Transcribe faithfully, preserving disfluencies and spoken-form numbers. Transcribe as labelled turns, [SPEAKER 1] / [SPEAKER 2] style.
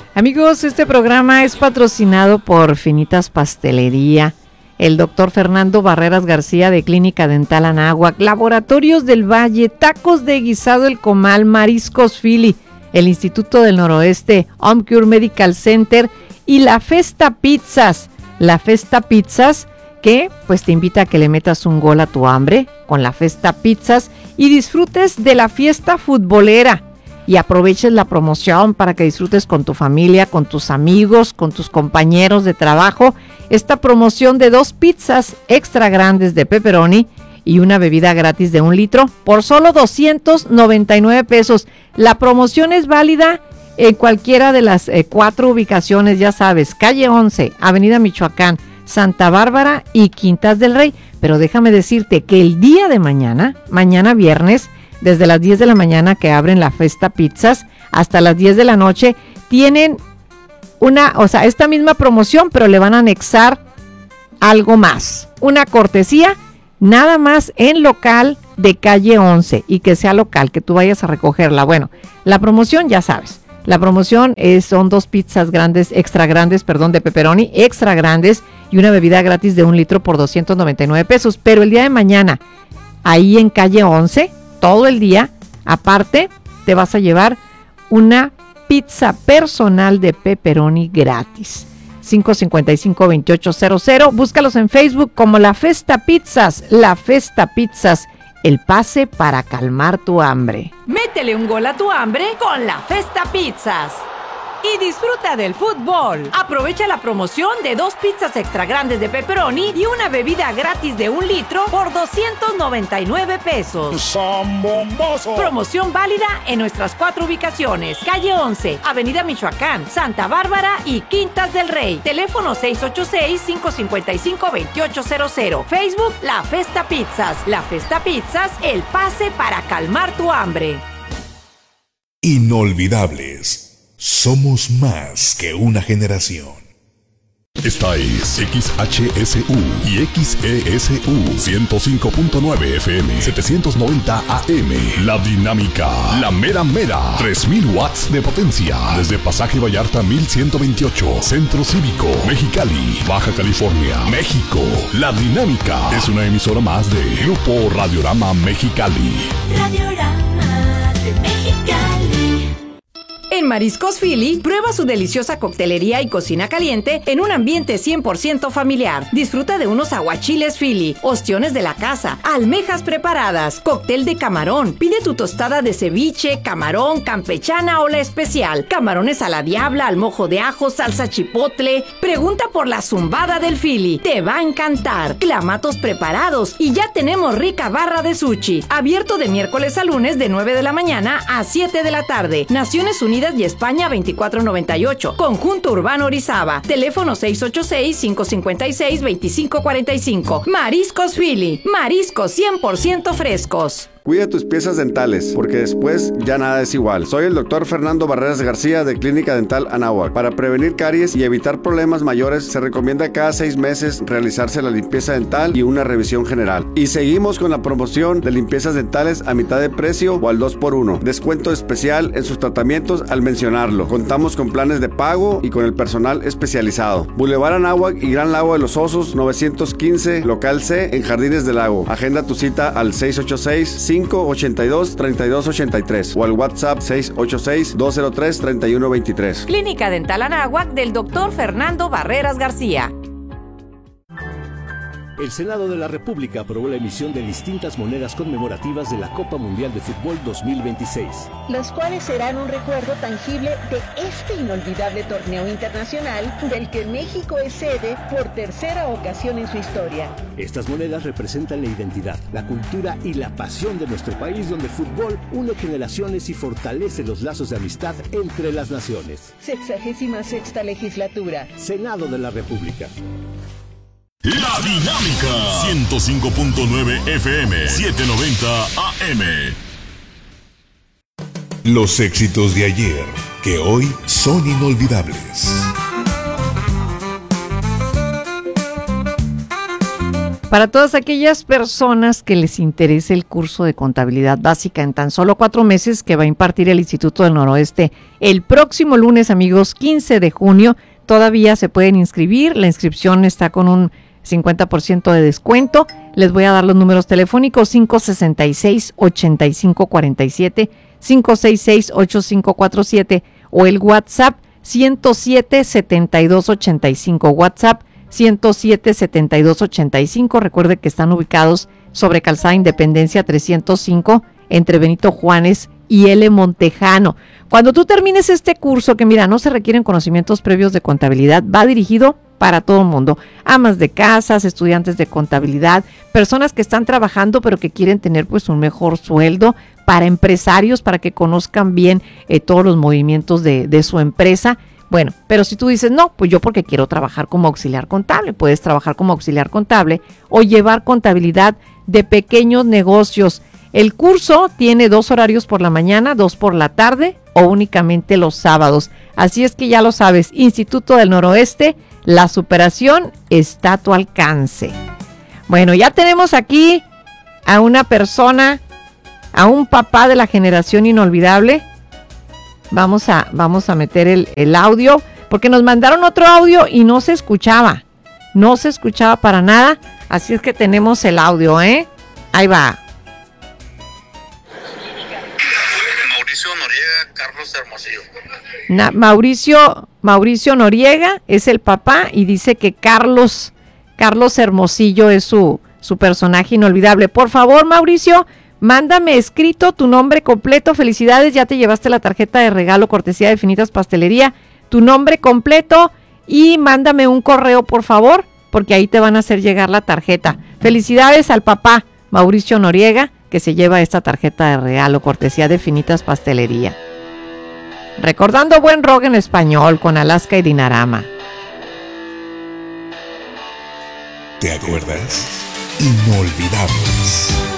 [SPEAKER 1] Amigos, este programa es patrocinado por Finitas Pastelería, el doctor Fernando Barreras García de Clínica Dental Anáhuac, Laboratorios del Valle, Tacos de Guisado El Comal, Mariscos Philly, el Instituto del Noroeste, Omcure Medical Center y La Festa Pizzas. La Festa Pizzas que pues te invita a que le metas un gol a tu hambre con La Festa Pizzas y disfrutes de la fiesta futbolera. Y aproveches la promoción para que disfrutes con tu familia, con tus amigos, con tus compañeros de trabajo. Esta promoción de dos pizzas extra grandes de pepperoni y una bebida gratis de un litro por solo doscientos noventa y nueve pesos. La promoción es válida en cualquiera de las eh, cuatro ubicaciones, ya sabes, calle once, Avenida Michoacán, Santa Bárbara y Quintas del Rey. Pero déjame decirte que el día de mañana, mañana viernes, desde las diez de la mañana que abren La Festa Pizzas hasta las diez de la noche, tienen una, o sea, esta misma promoción, pero le van a anexar algo más. Una cortesía, nada más en local de calle once y que sea local, que tú vayas a recogerla. Bueno, la promoción ya sabes. La promoción es, son dos pizzas grandes, extra grandes, perdón, de pepperoni, extra grandes y una bebida gratis de un litro por doscientos noventa y nueve pesos. Pero el día de mañana, ahí en calle once, todo el día, aparte, te vas a llevar una pizza personal de pepperoni gratis. cinco cinco cinco, veintiocho cero cero. Búscalos en Facebook como La Festa Pizzas. La Festa Pizzas, el pase para calmar tu hambre.
[SPEAKER 2] Métele un gol a tu hambre con La Festa Pizzas. Y disfruta del fútbol. Aprovecha la promoción de dos pizzas extra grandes de pepperoni y una bebida gratis de un litro por doscientos noventa y nueve pesos. Promoción válida en nuestras cuatro ubicaciones: calle once, Avenida Michoacán, Santa Bárbara y Quintas del Rey. Teléfono seis ocho seis, cinco cinco cinco, dos ocho cero cero. Facebook La Festa Pizzas. La Festa Pizzas, el pase para calmar tu hambre.
[SPEAKER 3] Inolvidables. Somos más que una generación. Esta es X H S U y X E S U ciento cinco punto nueve F M, setecientos noventa A M. La dinámica, la mera mera, tres mil watts de potencia. Desde Pasaje Vallarta mil ciento veintiocho, Centro Cívico, Mexicali, Baja California, México. La dinámica es una emisora más de Grupo Radiorama Mexicali.
[SPEAKER 2] Radiorama de Mexicali. En Mariscos Philly, prueba su deliciosa coctelería y cocina caliente en un ambiente cien por ciento familiar. Disfruta de unos aguachiles Philly, ostiones de la casa, almejas preparadas, cóctel de camarón. Pide tu tostada de ceviche, camarón, campechana o la especial. Camarones a la diabla, al mojo de ajo, salsa chipotle. Pregunta por la zumbada del Philly. Te va a encantar. Clamatos preparados y ya tenemos rica barra de sushi. Abierto de miércoles a lunes de nueve de la mañana a siete de la tarde. Naciones Unidas y España veinticuatro noventa y ocho. Conjunto Urbano Orizaba. Teléfono seis ocho seis, cinco cinco seis, dos cinco cuatro cinco. Mariscos Philly. Mariscos cien por ciento frescos.
[SPEAKER 4] Cuida tus piezas dentales, porque después ya nada es igual. Soy el doctor Fernando Barreras García de Clínica Dental Anáhuac. Para prevenir caries y evitar problemas mayores, se recomienda cada seis meses realizarse la limpieza dental y una revisión general. Y seguimos con la promoción de limpiezas dentales a mitad de precio o al dos por uno. Descuento especial en sus tratamientos al mencionarlo. Contamos con planes de pago y con el personal especializado. Boulevard Anáhuac y Gran Lago de los Osos, novecientos quince, local C, en Jardines del Lago. Agenda tu cita al seis ocho seis, cinco ocho dos, tres dos ocho tres o al WhatsApp seis ocho seis, dos cero tres, tres uno dos tres.
[SPEAKER 2] Clínica Dental Anáhuac del doctor Fernando Barreras García.
[SPEAKER 5] El Senado de la República aprobó la emisión de distintas monedas conmemorativas de la Copa Mundial de Fútbol dos mil veintiséis.
[SPEAKER 6] Las cuales serán un recuerdo tangible de este inolvidable torneo internacional del que México es sede por tercera ocasión en su historia.
[SPEAKER 5] Estas monedas representan la identidad, la cultura y la pasión de nuestro país, donde el fútbol une generaciones y fortalece los lazos de amistad entre las naciones.
[SPEAKER 6] Sexagésima sexta legislatura.
[SPEAKER 5] Senado de la República.
[SPEAKER 3] La dinámica ciento cinco punto nueve F M, setecientos noventa A M. Los éxitos de ayer, que hoy son inolvidables.
[SPEAKER 1] Para todas aquellas personas que les interese el curso de contabilidad básica en tan solo cuatro meses que va a impartir el Instituto del Noroeste el próximo lunes, amigos, quince de junio, todavía se pueden inscribir. La inscripción está con un cincuenta por ciento de descuento. Les voy a dar los números telefónicos: cinco seis seis, ocho cinco cuatro siete, cinco seis seis, ocho cinco cuatro siete o el WhatsApp ciento siete, setenta y dos ochenta y cinco. WhatsApp ciento siete, setenta y dos ochenta y cinco. Recuerde que están ubicados sobre Calzada Independencia trescientos cinco entre Benito Juárez y L. Montejano. Cuando tú termines este curso, que mira, no se requieren conocimientos previos de contabilidad, va dirigido para todo el mundo: amas de casas, estudiantes de contabilidad, personas que están trabajando pero que quieren tener pues un mejor sueldo, para empresarios, para que conozcan bien eh, todos los movimientos de, de su empresa. Bueno, pero si tú dices, no, pues yo porque quiero trabajar como auxiliar contable, puedes trabajar como auxiliar contable o llevar contabilidad de pequeños negocios. El curso tiene dos horarios por la mañana, dos por la tarde o únicamente los sábados. Así es que ya lo sabes, Instituto del Noroeste, la superación está a tu alcance. Bueno, ya tenemos aquí a una persona, a un papá de la generación inolvidable. Vamos a, vamos a meter el, el audio, porque nos mandaron otro audio y no se escuchaba. No se escuchaba para nada, así es que tenemos el audio, ¿eh? Ahí va.
[SPEAKER 7] Mauricio Noriega, Carlos Hermosillo.
[SPEAKER 1] Na, Mauricio, Mauricio Noriega es el papá y dice que Carlos, Carlos Hermosillo es su, su personaje inolvidable. Por favor, Mauricio, mándame escrito tu nombre completo. Felicidades, ya te llevaste la tarjeta de regalo cortesía de Finitas Pastelería. Tu nombre completo y mándame un correo, por favor, porque ahí te van a hacer llegar la tarjeta. Felicidades al papá Mauricio Noriega, que se lleva esta tarjeta de regalo cortesía de Finitas Pastelería. Recordando buen rock en español con Alaska y Dinarama.
[SPEAKER 3] ¿Te acuerdas? Inolvidables.